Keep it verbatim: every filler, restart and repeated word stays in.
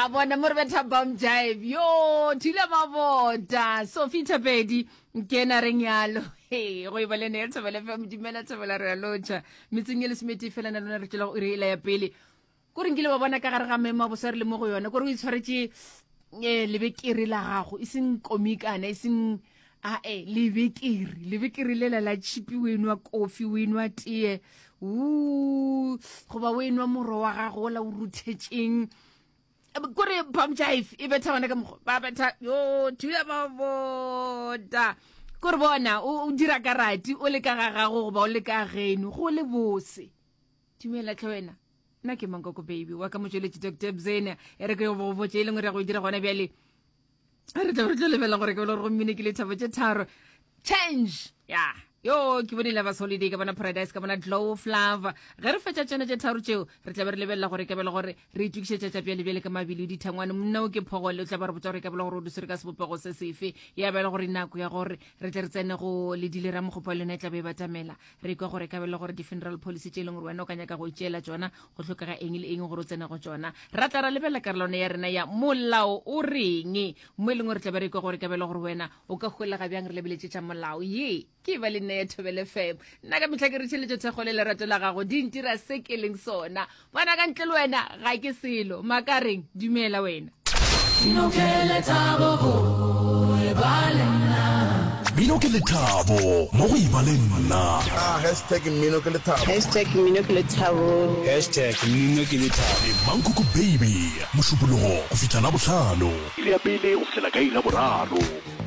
Ah, bona mo re betha bomb jive. Yo, thile mabota. Sophie Thapedi, kena re nyalo. Hey, go iba le ne tsebele fa modimela tsebela re locha. Mitsing le smeti fela na lona re tla go ire ile ya pele. Go ringile ba bona ka gare ga mema bo sere le mo go yona. Go re o itshwaretse eh lebekiri la gago. Ising komikana, ising ah eh lebekiri, lebekiri le la chipi wenwa coffee wenwa tee. Ooh, go ba wenwa moro wa gago la o ruthetseng. Kore bomb jive e betha bona ka mo ba betha yo thula ba bota kore bona o dira ka rati o le ka ga gago go ba o le ka geno go le bose timela tlwena nna ke mangoko baby wa ka mo jele Doctor Bzena e re ke go bo botse ile ngore go dira gona bjale re tla re tla lebela gore ke lo go mmine ke le thabo tse tharo change ya yo ke bonile ba holiday ka bona paradise ka bona glow of love ge re fetša tsena tše tharo tšeo re tla be re lebella gore ke bela gore re itukišetša tša pele bjale ka mabili di thangwane mna o ke phogole o tla ba re botsa gore ke bela gore o dusere ka sebopego se sefe ya bela gore nako ya gore re tle re tsene go le dile ra mogopolo lena tla be ba tamela re kwa gore ka bela gore di funeral policy tše leng gore wena o ka nyaka go itšela tsona go tlhokega eng le eng gore o tsene go tsona ra tla ra lebella karolwana ya rena ya molao o reng mo e leng gore tla be re kwa gore ka bela gore wena o ka hwelega bjang re lebeletse tša molao ye ke ba le nne ya Thobele F M nna ka mehla ke re tšheletšo thekgo le lerato la gago di ntira se ke leng sona bona ka ntle le wena ga ke selo makareng dumela wena Bino ke Lethabo e ba le nna Bino ke Lethabo mo go iba le nna ah hashtag Bino ke Lethabo hashtag Bino ke Lethabo hashtag Bino ke Lethabo Mankuku baby mošupologo go fihla la bohlano ile ya pele go fihla ka ila boraro